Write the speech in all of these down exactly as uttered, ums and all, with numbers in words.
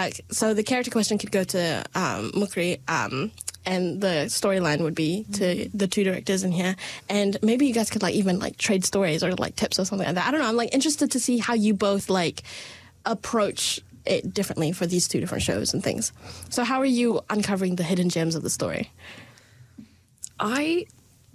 uh, so the character question could go to um, Mukri, um, and the storyline would be to the two directors in here. And maybe you guys could like even like trade stories or like tips or something like that. I don't know. I'm like interested to see how you both like approach it differently for these two different shows and things. So how are you uncovering the hidden gems of the story? I,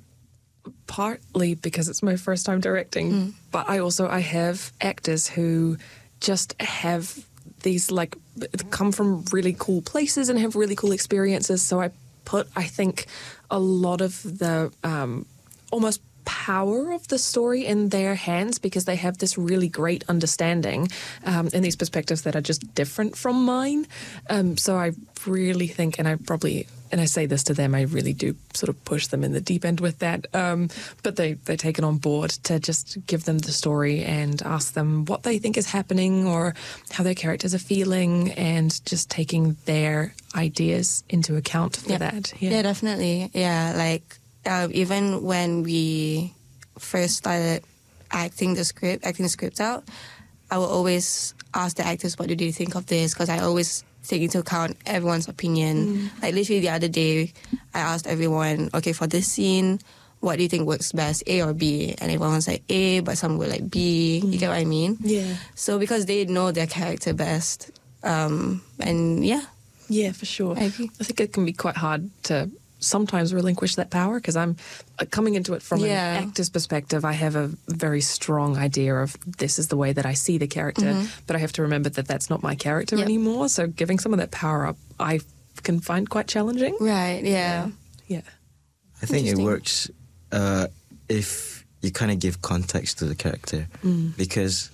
partly because it's my first time directing, mm. but I also, I have actors who just have these like, come from really cool places and have really cool experiences. So I put, I think, a lot of the um, almost power of the story in their hands because they have this really great understanding um, and these perspectives that are just different from mine. Um, so I really think, and I probably, and I say this to them, I really do sort of push them in the deep end with that. Um, but they, they take it on board to just give them the story and ask them what they think is happening or how their characters are feeling and just taking their ideas into account for yep. that. Yeah. yeah, definitely. Yeah, like uh, even when we first started acting the script, acting the script out, I will always ask the actors, what do they think of this? Because I always take into account everyone's opinion. Mm. Like literally the other day, I asked everyone, okay, for this scene, what do you think works best, A or B? And everyone was like A, but some were like B. Mm. You get what I mean? Yeah. So because they know their character best, um, and yeah. Yeah, for sure. I agree. I think it can be quite hard to sometimes relinquish that power because I'm uh, coming into it from yeah. an actor's perspective. I have a very strong idea of this is the way that I see the character, mm-hmm. but I have to remember that that's not my character yep. anymore. So giving some of that power up, I can find quite challenging. Right, yeah. Yeah. I think it works uh, if you kind of give context to the character mm. because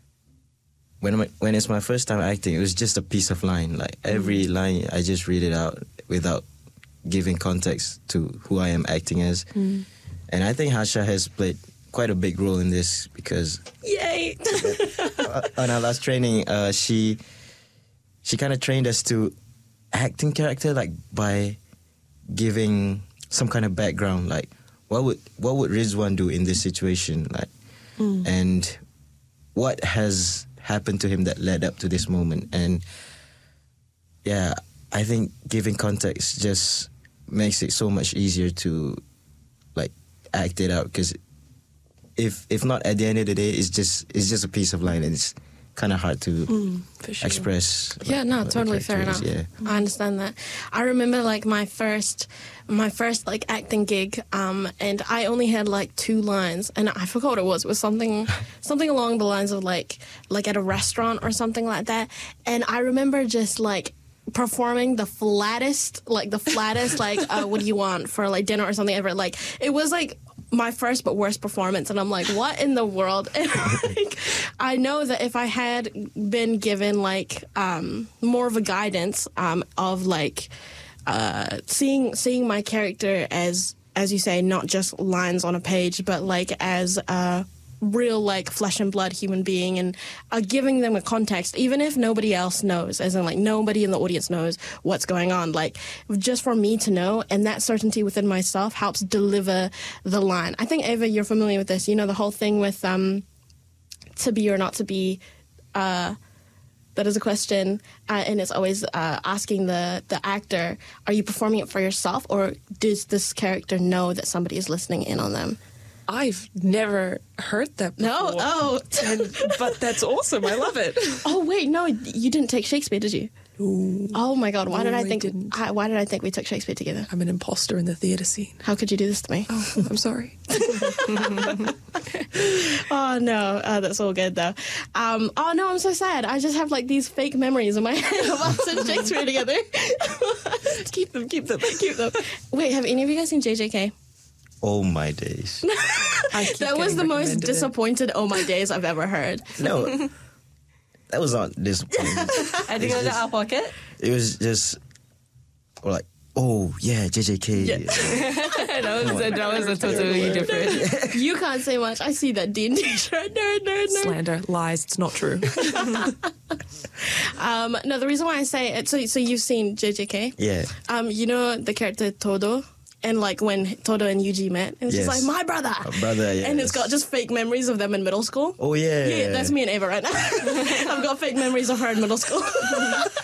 when my, when it's my first time acting, it was just a piece of line. Like every mm. line, I just read it out without giving context to who I am acting as. Mm. And I think Harsha has played quite a big role in this because... Yay! on our last training, uh, she she kind of trained us to acting character, like by giving some kind of background, like what would what would Rizwan do in this situation, like, mm. and what has happened to him that led up to this moment. And yeah, I think giving context just makes it so much easier to like act it out because if if not, at the end of the day, it's just it's just a piece of line and it's kind of hard to mm, for sure. express. Yeah, like, no, totally fair enough. Yeah. I understand that. I remember like my first, my first like acting gig, um, and I only had like two lines, and I forgot what it was. It was something, something along the lines of like, like at a restaurant or something like that. And I remember just like performing the flattest, like the flattest, like uh, what do you want for like dinner or something ever. Like it was like my first but worst performance, and I'm like, what in the world? And like, I know that if I had been given like um, more of a guidance um, of like uh, seeing seeing my character as as you say, not just lines on a page, but like as a real like flesh and blood human being, and uh, giving them a context, even if nobody else knows, as in like nobody in the audience knows what's going on, like just for me to know, and that certainty within myself helps deliver the line. I think, Ava, you're familiar with this, you know, the whole thing with um, to be or not to be, uh, that is a question, uh, and it's always uh, asking the, the actor, are you performing it for yourself, or does this character know that somebody is listening in on them? I've never heard that before. No? Oh. And, but that's awesome. I love it. Oh, wait, no, you didn't take Shakespeare, did you? Ooh. Oh, my God. Why no, did I I think didn't. I, Why did I think we took Shakespeare together? I'm an imposter in the theatre scene. How could you do this to me? Oh, I'm sorry. Oh, no. Uh, that's all good, though. Um, oh, no, I'm so sad. I just have, like, these fake memories in my head of us and Shakespeare together. Keep them, keep them, keep them. Wait, have any of you guys seen J J K? Oh my days. That was the most disappointed oh my days I've ever heard. No, that was not disappointing. I think it was out of pocket. It was just like, oh yeah, J J K. Yeah. that was a, that was a totally different. You can't say much. I see that D and D shirt. Nerd, nerd, nerd. Slander, lies. It's not true. um, no, the reason why I say it. So, so you've seen J J K? Yeah. Um, you know the character Todo. And, like, when Todo and Yuji met, it was yes. just like, my brother. My brother, yeah. And it's got just fake memories of them in middle school. Oh, yeah. Yeah, that's me and Ava right now. I've got fake memories of her in middle school.